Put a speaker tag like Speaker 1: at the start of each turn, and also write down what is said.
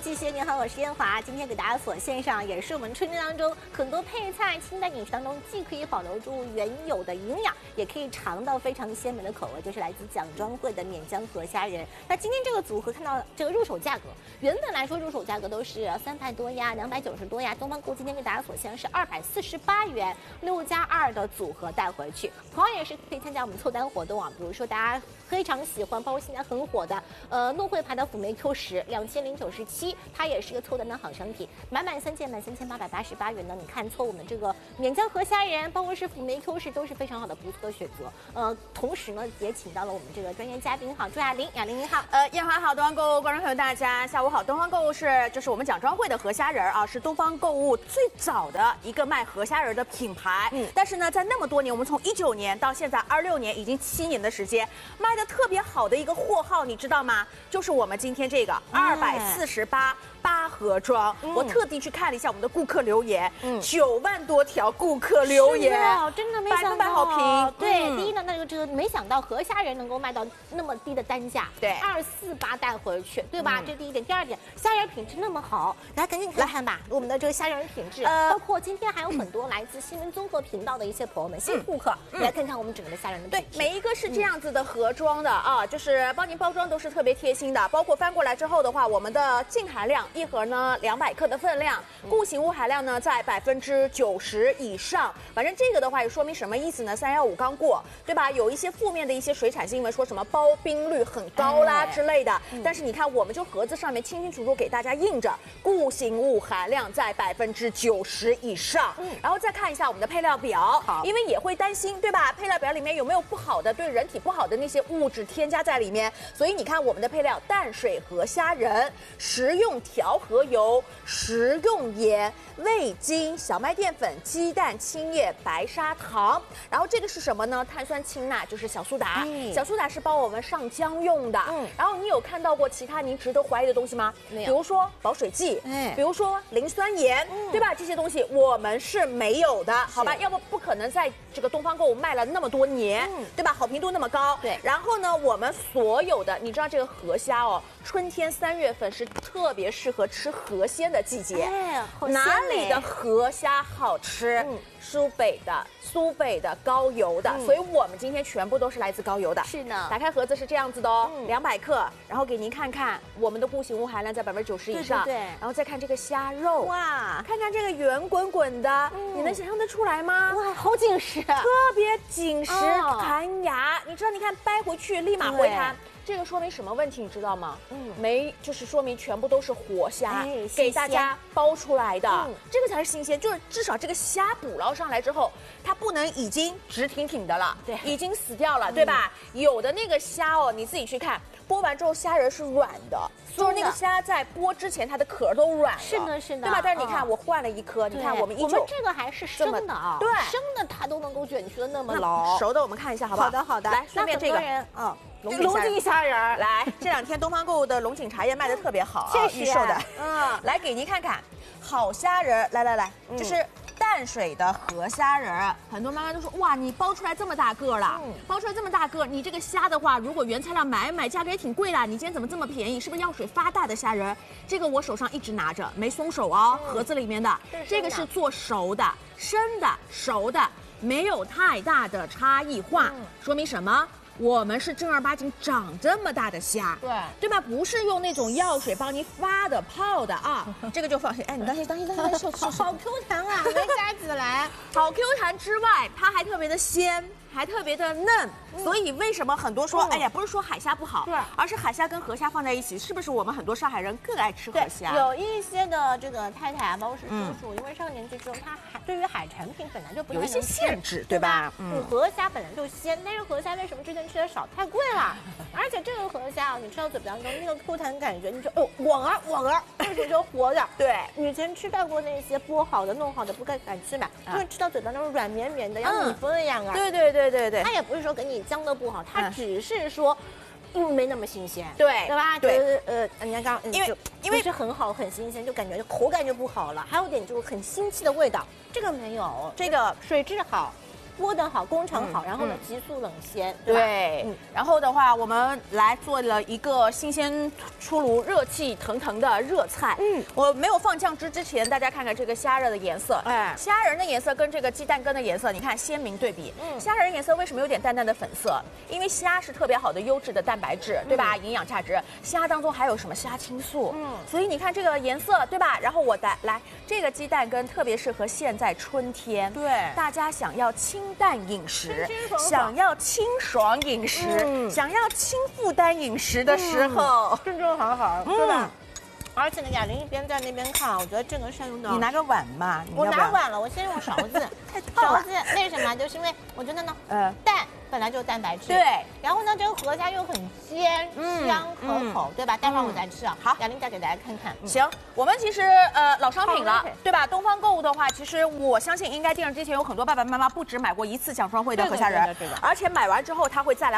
Speaker 1: 继续，您好，我是燕华。今天给大家所献上，也是我们春天当中很多配菜清淡饮食当中，既可以保留住原有的营养，也可以尝到非常鲜美的口味，就是来自蒋庄会的缅江河虾仁。那今天这个组合看到这个入手价格，原本来说入手价格都是300多呀，290多呀，东方购今天给大家所献是248元，6+2的组合带回去，同样也是可以参加我们凑单活动啊。比如说大家非常喜欢，包括现在很火的诺惠牌的辅酶 Q10，2097，它也是一个凑单的好商品，满3件满3888元呢。你看凑我们这个缅江河虾仁，包括是辅酶 Q10都是非常好的不错的选择。同时呢也请到了我们这个专业嘉宾，好，朱雅玲，雅玲你好。
Speaker 2: 燕华好，东方购物观众朋友大家下午好。东方购物就是我们蒋庄会的河虾仁啊，是东方购物最早的一个卖河虾仁的品牌。但是呢，在那么多年，我们从19年到现在26年，已经7年的时间，卖的特别好的一个货号，你知道吗？就是我们今天这个248。8盒装，我特地去看了一下我们的顾客留言，9万多条顾客留言，
Speaker 1: 真的没想到
Speaker 2: 100%好评。
Speaker 1: 对，第一呢，那这个没想到河虾仁能够卖到那么低的单价，
Speaker 2: 对
Speaker 1: ，248带回去，对吧？这第一点，第二点，虾仁品质那么好，来赶紧看看吧，我们的这个虾仁品质，包括今天还有很多来自新闻综合频道的一些朋友们，新顾客，来看看我们整个的虾仁的品质。
Speaker 2: 对，每一个是这样子的盒装的啊，就是帮您包装都是特别贴心的，包括翻过来之后的话，我们的净含量一盒呢200克的分量，固形物含量呢在90%以上。反正这个的话也说明什么意思呢？315刚过，对吧？有一些负面的一些水产新闻，说什么包冰率很高啦之类的。但是你看，我们就盒子上面清清楚楚给大家印着，固形物含量在90%以上。然后再看一下我们的配料表，因为也会担心，对吧？配料表里面有没有不好的、对人体不好的那些物质添加在里面？所以你看我们的配料：淡水河虾仁、食用调和油、食用盐、味精、小麦淀粉、鸡蛋、青叶、白砂糖。然后这个是什么呢？碳酸氢钠，就是小苏打。小苏打是帮我们上浆用的。然后你有看到过其他您值得怀疑的东西吗？没有。比如说保水剂，比如说磷酸盐，对吧？这些东西我们是没有的，好吧？要不可能在这个东方购物卖了那么多年，对吧？好评度那么高。对。然后呢，我们所有的，你知道这个河虾哦，春天3月份是特别适合吃河鲜的季节。哪里的河虾好吃？苏北的高油的，所以我们今天全部都是来自高油的。
Speaker 1: 是呢，
Speaker 2: 打开盒子是这样子的哦，200克，然后给您看看我们的固形物含量在90%以上。对，然后再看这个虾肉，哇，看看这个圆滚滚的，你能想象得出来吗？
Speaker 1: 哇，好紧实，
Speaker 2: 特别紧实，弹牙。你知道，你看掰回去立马回弹。这个说明什么问题，你知道吗？就是说明全部都是活虾，给大家包出来的，这个才是新鲜。就是至少这个虾捕捞上来之后，它不能已经直挺挺的了，对，已经死掉了，对吧？有的那个虾哦，你自己去看，剥完之后虾仁是软的，就是那个虾在剥之前它的壳都软了，是的，对吧？但是你看我换了一颗，你看我们
Speaker 1: 这个还是生的啊，对，生的它都能够卷曲的那么牢。
Speaker 2: 熟的我们看一下好不好？
Speaker 1: 好的，
Speaker 2: 来，顺便这个，
Speaker 1: 龙井虾仁
Speaker 2: 来，这2天东方购物的龙井茶叶卖的特别好，预售的，来给您看看，好虾仁，来，这是淡水的河虾仁。很多妈妈都说，哇，你包出来这么大个了，包出来这么大个，你这个虾的话，如果原材料买价格也挺贵的，你今天怎么这么便宜？是不是药水发大的虾仁？这个我手上一直拿着，没松手哦，盒子里面的，这个是做熟的，生的、熟的，没有太大的差异化，说明什么？我们是正儿八经长这么大的虾，对吧？不是用那种药水帮您发的泡的啊，这个就放心。哎，你当心，
Speaker 1: 好 Q 弹啊，没夹起来。
Speaker 2: 好 Q 弹之外，它还特别的鲜，还特别的嫩。所以为什么很多说，哎呀，不是说海虾不好，而是海虾跟河虾放在一起，是不是我们很多上海人更爱吃河虾？
Speaker 1: 有一些的这个太太啊，包括是叔叔，因为上年纪之后，他对于海产品本来就不太
Speaker 2: 有一些限制，对吧？
Speaker 1: 河虾本来就鲜，但是河虾为什么之前吃的少？太贵了，而且这个河虾啊，你吃到嘴当中那个 Q 弹感觉，你就网儿，这种就活的。对，以前吃到过那些剥好的、弄好的，不敢吃嘛，因为吃到嘴当中软绵绵的，像米粉一样啊。对，它也不是说给你姜的不好，它只是说。没那么新鲜，对吧？对，人家刚因为是很好很新鲜，就感觉口感就不好了。还有点就是很腥气的味道，这个没有，这个水质好， 剥得好，工程好，然后呢急速冷鲜，对吧？
Speaker 2: 对，然后的话，我们来做了一个新鲜出炉、热气腾腾的热菜。我没有放酱汁之前，大家看看这个虾仁的颜色，虾仁的颜色跟这个鸡蛋羹的颜色，你看鲜明对比。虾仁颜色为什么有点淡淡的粉色？因为虾是特别好的优质的蛋白质，对吧？营养价值，虾当中还有什么虾青素？所以你看这个颜色，对吧？然后我来这个鸡蛋羹特别适合现在春天，对，大家想要清淡饮食，想要清爽饮食，想要轻负担饮食的时候，
Speaker 1: 正正好好，对吧？而且呢，雅玲一边在那边看，我觉得这个善用的。
Speaker 2: 你拿个碗嘛，
Speaker 1: 我拿碗了，我先用勺子。勺子为什么？就是因为我觉得呢，蛋本来就是蛋白质，
Speaker 2: 对。
Speaker 1: 然后呢，这个河虾又很鲜、香可口，对吧？待会儿我再吃啊。好，雅玲再给大家看看。
Speaker 2: 行，我们其实老商品了，对吧？东方购物的话，其实我相信应该电视机前有很多爸爸妈妈不止买过一次蒋庄会的河虾仁，而且买完之后他会再来。